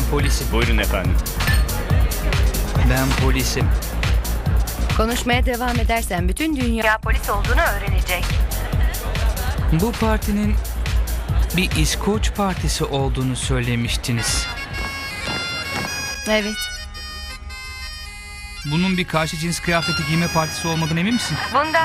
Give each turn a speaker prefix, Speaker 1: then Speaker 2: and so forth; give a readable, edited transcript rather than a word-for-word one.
Speaker 1: polisim.
Speaker 2: Buyurun efendim.
Speaker 1: Ben polisim.
Speaker 3: Konuşmaya devam edersen bütün dünya polis olduğunu öğrenecek.
Speaker 1: Bu partinin bir İskoç partisi olduğunu söylemiştiniz.
Speaker 3: Evet.
Speaker 1: Bunun bir karşı cins kıyafeti giyme partisi olmadığına emin misin?
Speaker 3: Bundan